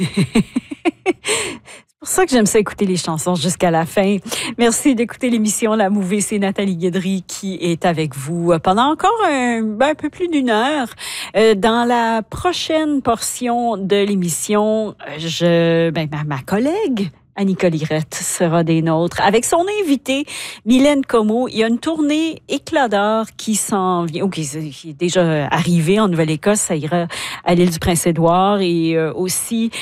C'est pour ça que j'aime ça écouter les chansons jusqu'à la fin. Merci d'écouter l'émission La Mouvée. C'est Nathalie Guédry qui est avec vous pendant encore un peu plus d'une heure. Dans la prochaine portion de l'émission, ma collègue Annika Lirette sera des nôtres. Avec son invité, Mylène Comeau, il y a une tournée Éclat d'or qui s'en vient, qui est déjà arrivée en Nouvelle-Écosse. Ça ira à l'île du Prince-Édouard et aussi,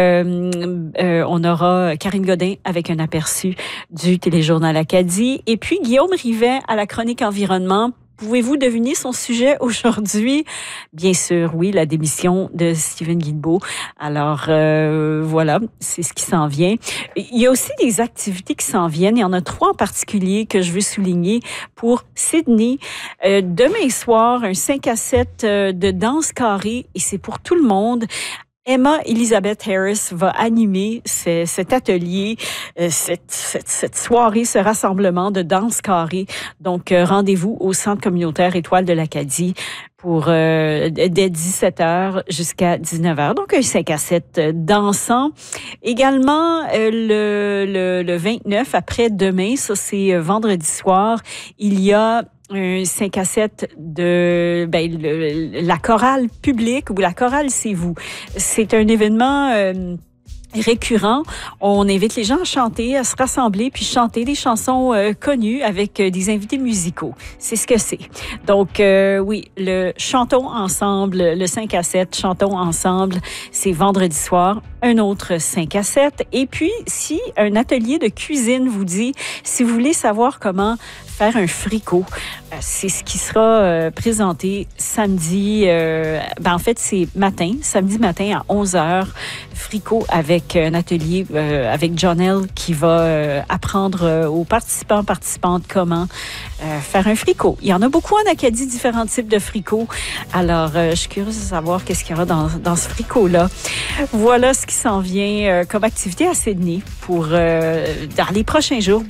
on aura Karine Godin avec un aperçu du Téléjournal Acadie. Et puis, Guillaume Rivet à la chronique environnement. Pouvez-vous deviner son sujet aujourd'hui? Bien sûr, oui, la démission de Stephen Guilbeault. Alors, voilà, c'est ce qui s'en vient. Il y a aussi des activités qui s'en viennent. Il y en a 3 en particulier que je veux souligner pour Sydney. Demain soir, un 5 à 7 de danse carrée et c'est pour tout le monde. Emma Elizabeth Harris va animer cet atelier, cette soirée, ce rassemblement de danse carrée. Donc, rendez-vous au Centre communautaire Étoile de l'Acadie pour dès 17h jusqu'à 19h. Donc, un 5 à 7 dansant. Également, le 29, après-demain, ça c'est vendredi soir, il y a un 5 à 7 de la chorale publique ou la chorale C'est vous. C'est un événement récurrent. On invite les gens à chanter, à se rassembler, puis chanter des chansons connues avec des invités musicaux. C'est ce que c'est. Donc, oui, le Chantons ensemble, le 5 à 7, Chantons ensemble, c'est vendredi soir. Un autre 5 à 7. Et puis, si un atelier de cuisine vous dit, si vous voulez savoir comment faire un fricot, c'est ce qui sera présenté samedi, en fait, c'est samedi matin à 11h, fricot avec un atelier avec Jonelle qui va apprendre aux participantes comment faire un fricot. Il y en a beaucoup en Acadie, différents types de fricots. Alors, je suis curieuse de savoir qu'est-ce qu'il y aura dans ce fricot-là. Voilà ce qui s'en vient comme activité à Sydney pour dans les prochains jours.